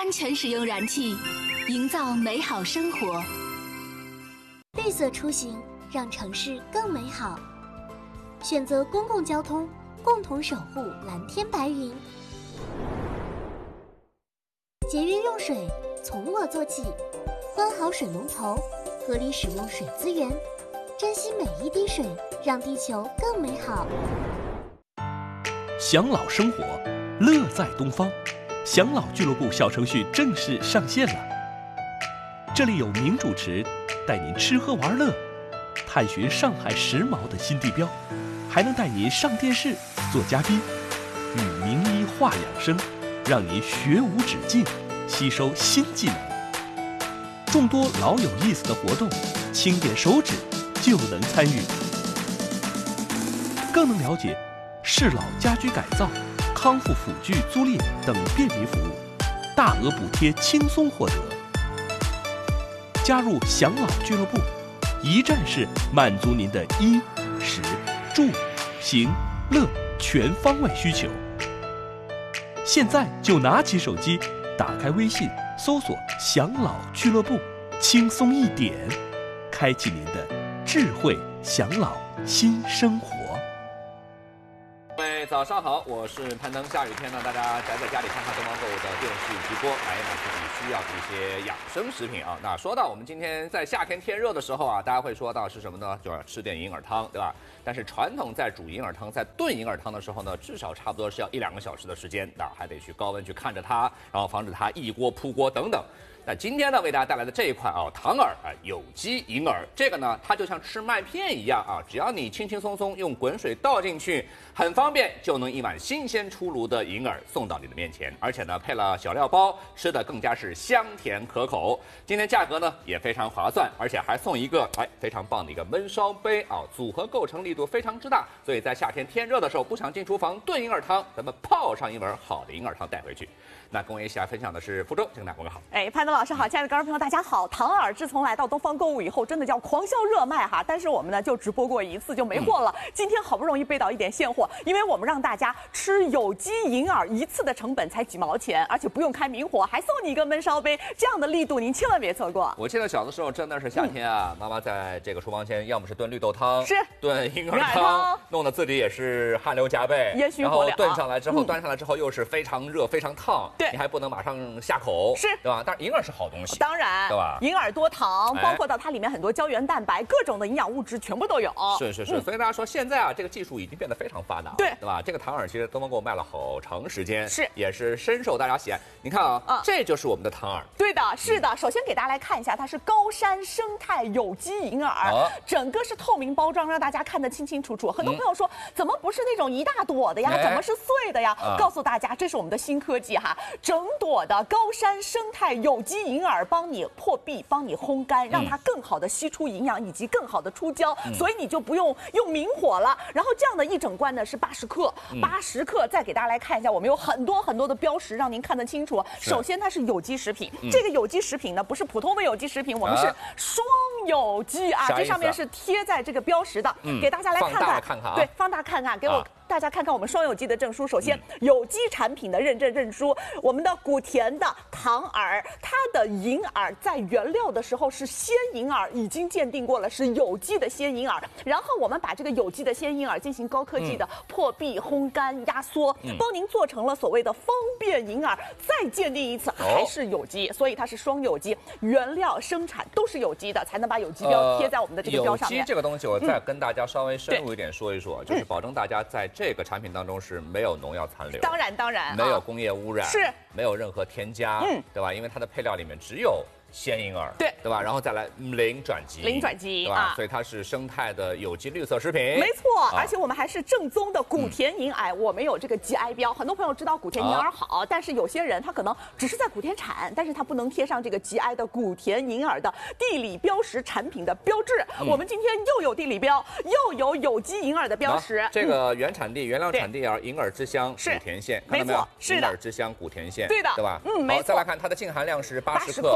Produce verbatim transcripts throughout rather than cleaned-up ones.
安全使用燃气，营造美好生活。 绿色出行，让城市更美好。选择公共交通，共同守护蓝天白云。节约用水，从我做起。关好水龙头，合理使用水资源，珍惜每一滴水，让地球更美好。 享老生活，乐在东方。享老俱乐部小程序正式上线了，这里有名主持带您吃喝玩乐，探寻上海时髦的新地标，还能带您上电视做嘉宾，与名医话养生，让您学无止境，吸收新技能。众多老有意思的活动，轻点手指就能参与，更能了解适老家居改造、康复辅具租赁等便民服务，大额补贴轻松获得。加入享老俱乐部，一站式满足您的衣、食、住、行、乐全方位需求。现在就拿起手机，打开微信，搜索“享老俱乐部”，轻松一点，开启您的智慧享老新生活。 各位早上好，我是攀登。下雨天呢，大家宅在家里看看东方购物的电视直播，买一买自己需要的一些养生食品啊。那说到我们今天在夏天天热的时候啊，大家会说到是什么呢？就是吃点银耳汤，对吧？但是传统在煮银耳汤、在炖银耳汤的时候呢，至少差不多是要一两个小时的时间，那还得去高温去看着它，然后防止它一锅扑锅等等。那今天呢，为大家带来的这一款啊，糖耳啊，有机银耳，这个呢，它就像吃麦片一样啊，只要你轻轻松松用滚水倒进去，很方便，就能一碗新鲜出炉的银耳送到你的面前，而且呢，配了小料包，吃的更加是香甜可口。今天价格呢也非常划算，而且还送一个哎非常棒的一个焖烧杯啊，组合构成力度非常之大，所以在夏天天热的时候，不想进厨房炖银耳汤，咱们泡上一碗好的银耳汤带回去。那跟我一起来分享的是福州，请大家问个好。 哎，潘东老师好，亲爱的观众朋友大家好。糖耳自从来到东方购物以后，真的叫狂销热卖哈，但是我们呢就直播过一次就没货了。嗯、今天好不容易备到一点现货，因为我们让大家吃有机银耳一次的成本才几毛钱，而且不用开明火，还送你一个焖烧杯，这样的力度您千万别错过。 我记得小的时候真的是夏天啊，嗯、妈妈在这个厨房前，要么是炖绿豆汤， 是炖银耳汤，弄得自己也是汗流浃背， 烟熏火燎。 然后炖上来之后，嗯、端上来之后又是非常热、非常烫， 对， 你还不能马上下口， 是， 对吧？但是银耳是好东西， 当然， 对吧？ 银耳多糖，包括到它里面很多胶原蛋白，各种的营养物质全部都有。 是是是，嗯、所以大家说现在啊，这个技术已经变得非常发达， 对， 对吧？这个糖耳其实东方给我卖了好长时间， 是， 也是深受大家喜爱。你看啊，嗯、这就是我们的糖耳。 对的，是的。嗯、首先给大家来看一下，它是高山生态有机银耳，啊、整个是透明包装，让大家看得清清楚楚。很多朋友说，嗯、怎么不是那种一大朵的呀？哎、怎么是碎的呀？嗯、告诉大家，这是我们的新科技哈，整朵的高山生态有机银耳帮你破壁，帮你烘干，让它更好的吸出营养以及更好的出胶，嗯、所以你就不用用明火了。然后这样的一整罐呢是八十克，八十克，再给大家来看一下，我们有很多很多的标识，让您看得清楚。首先它是有机食品，嗯、这个有机食品呢不是普通的有机食品，我们是双有机啊，这上面是贴在这个标识的，嗯、给大家来看看， 放大看看啊， 对，放大看看，给我。啊大家看看我们双有机的证书，首先、嗯、有机产品的认证证书，我们的古田的糖耳，它的银耳在原料的时候是鲜银耳，已经鉴定过了是有机的鲜银耳，然后我们把这个有机的鲜银耳进行高科技的破壁、烘干、压缩，嗯、帮您做成了所谓的方便银耳，再鉴定一次还是有机，哦、所以它是双有机，原料生产都是有机的，才能把有机标贴在我们的这个标上面。 有机这个东西，我再跟大家稍微深入一点说一说，嗯、就是保证大家在这个产品当中是没有农药残留， 当然当然没有工业污染， 是没有任何添加，嗯，对吧？因为它的配料里面只有鲜银耳， 对对吧？然后再来零转基因， 零转基因， 对吧？啊、所以它是生态的有机绿色食品， 没错。啊、而且我们还是正宗的古田银耳，嗯、我们有这个 G I 标。很多朋友知道古田银耳好，啊、但是有些人他可能只是在古田产，但是他不能贴上这个 G I 的古田银耳的地理标识产品的标志。嗯、我们今天又有地理标，又有有机银耳的标识。 这个原产地、原料产地啊，银耳之乡古田县，看到没有？ 是的， 银耳之乡古田县， 对的， 对吧？ 嗯，没错。 好，再来看它的净含量是八十克， 可以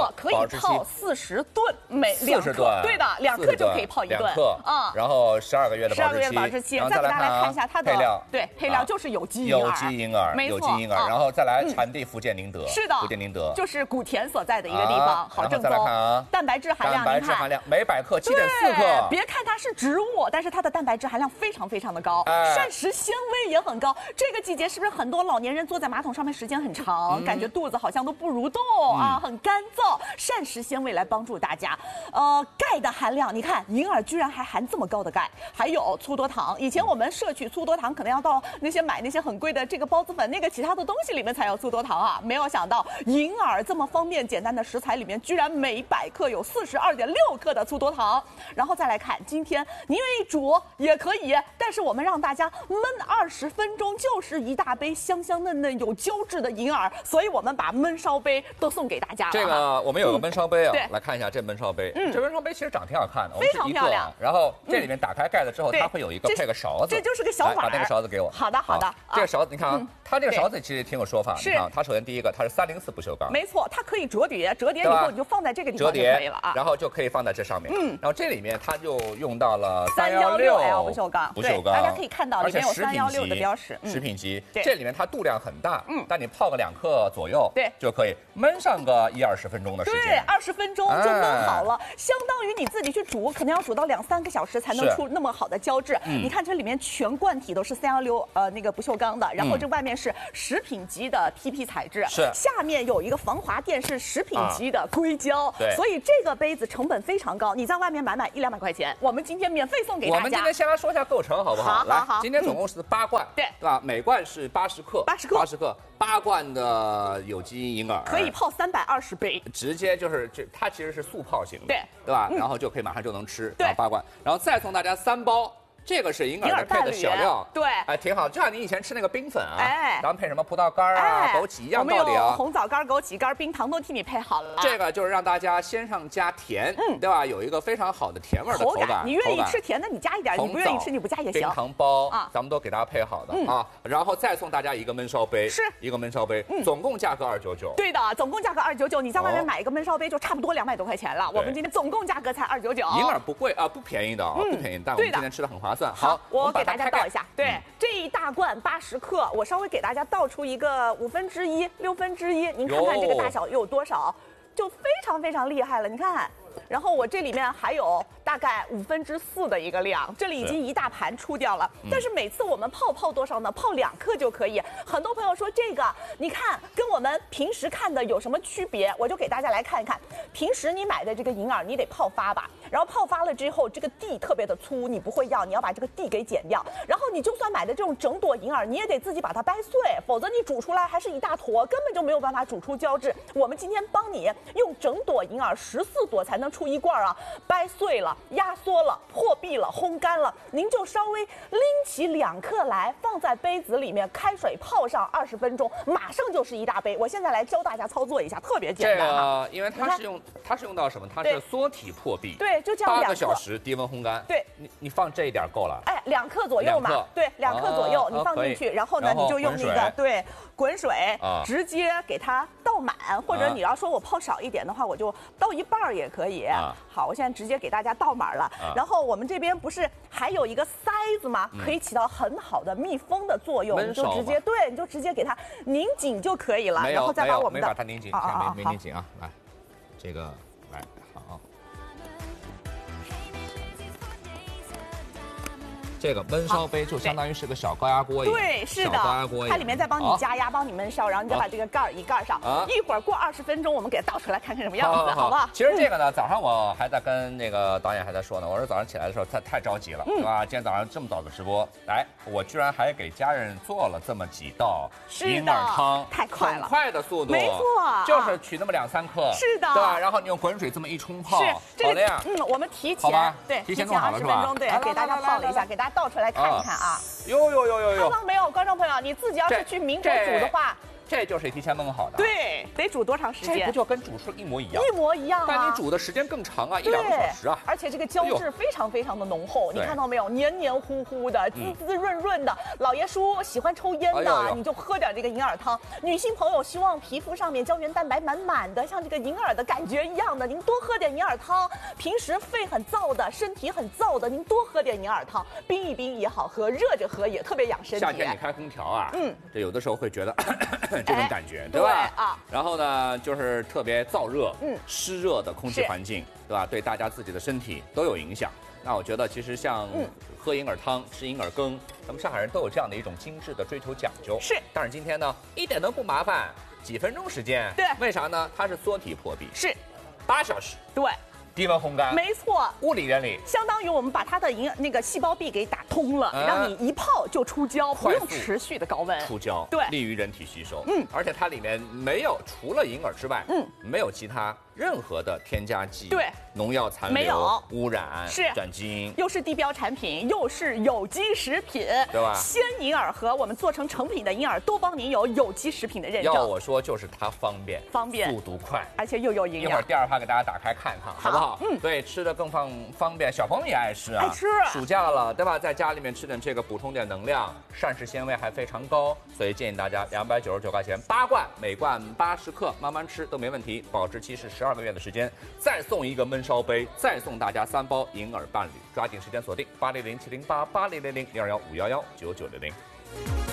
保质期泡四十顿，每两克，对的，两克就可以泡一顿， 两克啊。然后十二个月的保质期， 十二个月的保质期。 再给大家来看一下它的配料， 对，配料就是有机有机银耳， 没错， 有机银耳。然后再来产地福建宁德， 是的， 福建宁德就是古田所在的一个地方，好正宗。 再来看啊， 蛋白质含量， 蛋白质含量每百克七点四克。 别看它是植物，但是它的蛋白质含量非常非常的高，膳食纤维也很高。这个季节是不是很多老年人坐在马桶上面时间很长，感觉肚子好像都不蠕动啊，很干燥？膳食纤维来帮助大家。呃，钙的含量，你看银耳居然还含这么高的钙，还有粗多糖。以前我们摄取粗多糖可能要到那些买那些很贵的这个孢子粉那个其他的东西里面才有粗多糖啊，没有想到银耳这么方便简单的食材里面，居然每百克有四十二点六克的粗多糖。然后再来看，今天你愿意煮也可以，但是我们让大家焖二十分钟，就是一大杯香香嫩嫩有胶质的银耳，所以我们把焖烧杯都送给大家了。 这个我们有个焖烧杯啊， 对， 来看一下这焖烧杯。嗯，这焖烧杯其实长挺好看的， 非常漂亮。 然后这里面打开盖子之后，它会有一个配个勺子， 这就是个小碗。 把那个勺子给我。 好的，好的。 这个勺子你看啊，它这个勺子其实挺有说法。 是啊，它首先第一个它是三零四不锈钢， 没错，它可以折叠，折叠以后你就放在这个地方就可以了啊。 然后就可以放在这上面。嗯，然后这里面它就用到了三幺六 L 不锈钢， 不锈钢， 大家可以看到里面有三幺六的标识， 食品级。这里面它度量很大，嗯，但你泡个两克左右， 对， 就可以焖上个一二十分钟的时间。 对，二十分钟就焖好了，相当于你自己去煮，可能要煮到两三个小时才能出那么好的胶质。你看这里面全罐体都是三幺六呃那个不锈钢的，然后这外面是食品级的 P P 材质， 是下面有一个防滑垫是食品级的硅胶， 对， 所以这个杯子成本非常高，你在外面买买一两百块钱，我们今天免费送给大家。 我们今天先来说一下构成好不好？ 好，好， 今天总共是八罐， 对， 对吧？每罐是八十克， 八十克， 八十克，八罐的有机银耳可以泡三百二十杯， 直接就是这它其实是速泡型的， 对， 对吧？然后就可以马上就能吃，对，八罐，然后再送大家三包。这个是银耳配的小料， 对， 哎，挺好，就像你以前吃那个冰粉啊， 哎， 然后配什么葡萄干啊、枸杞一样道理啊。 红枣干、枸杞干、冰糖都替你配好了。 这个就是让大家先上加甜，嗯，对吧？有一个非常好的甜味的口感。 你愿意吃甜的，你加一点；你不愿意吃，你不加也行。 冰糖包啊，咱们都给大家配好的啊，然后再送大家一个焖烧杯， 是一个焖烧杯，总共价格二九九。 对的，总共价格二九九，你在外面买一个焖烧杯就差不多两百多块钱了。我们今天总共价格才二九九。 银耳不贵啊，不便宜的啊，不便宜，但我们今天吃的很划算。好， 我。给大家倒一下，对，这一大罐八十克，我稍微给大家倒出一个五分之一、六分之一，您看看这个大小有多少，就非常非常厉害了。你看，然后我这里面还有大概五分之四的一个量，这里已经一大盘出掉了。但是每次我们泡泡多少呢？泡两克就可以。很多朋友说这个，你看跟我们平时看的有什么区别？我就给大家来看一看。平时你买的这个银耳，你得泡发吧，然后泡发了之后，这个蒂特别的粗，你不会要，你要把这个蒂给剪掉。然后你就算买的这种整朵银耳，你也得自己把它掰碎，否则你煮出来还是一大坨，根本就没有办法煮出胶质。我们今天帮你用整朵银耳十四朵才能出一罐啊，掰碎了、压缩了、破壁了、烘干了，您就稍微拎起两克来，放在杯子里面，开水泡上二十分钟，马上就是一大杯。我现在来教大家操作一下，特别简单哈。 这个因为它是用它是用到什么？它是缩体破壁。 对，就这样两克。 八个小时低温烘干。 对， 你你放这一点够了。 哎，两克左右嘛。对，两克左右，你放进去，然后呢，你就用那个对滚水直接给它倒满，或者你要说我泡少一点的话，我就倒一半也可以。好，我现在直接给大家倒满了。然后我们这边不是还有一个塞子吗？可以起到很好的密封的作用，你就直接对，你就直接给它拧紧就可以了。然后再把我们的没把它拧紧，没没拧紧啊，来，这个来好。这个焖烧杯就相当于是个小高压锅一样， 对，是的， 小高压锅， 它里面再帮你加压，帮你焖烧，然后你再把这个盖儿一盖上，一会儿过二十分钟，我们给它倒出来看看什么样子，好不好？ 其实这个呢，早上我还在跟那个导演还在说呢，我说早上起来的时候太太着急了，对吧？今天早上这么早的直播，来，我居然还给家人做了这么几道银耳汤， 太快了， 很快的速度， 没错， 就是取那么两三克， 是的， 对吧？然后你用滚水这么一冲泡， 是， 好的呀， 嗯，我们提前对提前弄好了是吧？ 对，给大家泡了一下，给大家倒出来看一看啊。 哟哟哟哟哟！ 看到没有，观众朋友，你自己要是去民国煮的话， 这就是提前焖好的。 对，得煮多长时间？ 这不就跟煮出一模一样？ 一模一样啊！ 但你煮的时间更长啊，一两个小时啊。 而且这个胶质非常非常的浓厚，你看到没有？黏黏糊糊的，滋滋润润的。老爷叔喜欢抽烟的，你就喝点这个银耳汤。女性朋友希望皮肤上面胶原蛋白满满的，像这个银耳的感觉一样的，您多喝点银耳汤。平时肺很燥的，身体很燥的，您多喝点银耳汤，冰一冰也好喝，热着喝也特别养身体。 夏天你开空调啊，嗯，这有的时候会觉得这种感觉， 哎、 对吧？ 对啊。 然后呢，就是特别燥热，嗯，湿热的空气环境，对吧？对大家自己的身体都有影响。那我觉得其实像喝银耳汤、吃银耳羹，咱们上海人都有这样的一种精致的追求讲究。 是。 但是今天呢，一点都不麻烦，几分钟时间。 对。 为啥呢？它是缩体破壁。 是。 八小时。 对。 低温烘干， 没错， 物理原理相当于我们把它的银那个细胞壁给打通了，嗯、让你一泡就出胶，不用持续的高温出胶， 对， 利于人体吸收。嗯，而且它里面没有除了银耳之外，嗯，没有其他任何的添加剂， 对， 农药残留， 没有污染， 是转基因， 又是地标产品，又是有机食品， 对吧？ 鲜银耳和我们做成成品的银耳都帮您有有机食品的认证。 要我说，就是它方便， 方便， 速度快， 而且又有营养。 一会儿第二趴给大家打开看看，好不好？嗯，对，吃的更方方便，小朋友也爱吃啊， 爱吃。 暑假了，对吧？在家里面吃点这个，补充点能量，膳食纤维还非常高，所以建议大家两百九十九块钱八罐，每罐八十克，慢慢吃都没问题，保质期是十二个月的时间。再送一个焖烧杯，再送大家三包银耳伴侣，抓紧时间锁定八零零七零八八零零零零二幺五幺幺九九零零。